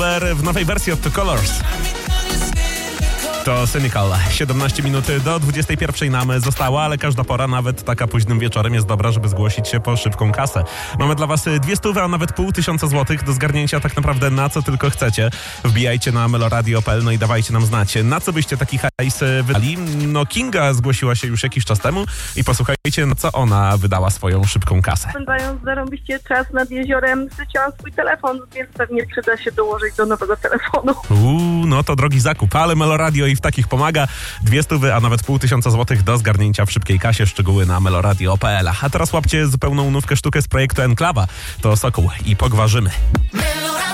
cover w nowej wersji od The Colors. To Cynical. 17 minut do 21 nam zostało, ale każda pora, nawet taka późnym wieczorem, jest dobra, żeby zgłosić się po szybką kasę. Mamy dla was 200, a nawet 500 złotych do zgarnięcia tak naprawdę na co tylko chcecie. Wbijajcie na meloradio.pl, no i dawajcie nam znać, na co byście taki hajs wydali. No Kinga zgłosiła się już jakiś czas temu i posłuchajcie, na co ona wydała swoją szybką kasę. Spędzając zarąbiście czas nad jeziorem, straciłam swój telefon, więc pewnie przyda się dołożyć do nowego telefonu. No to drogi zakup, ale Meloradio i w takich pomaga. 200, a nawet 500 złotych do zgarnięcia w szybkiej kasie. Szczegóły na meloradio.pl. A teraz łapcie zupełną nówkę sztukę z projektu Enklawa. To Sokół i Pogwarzymy.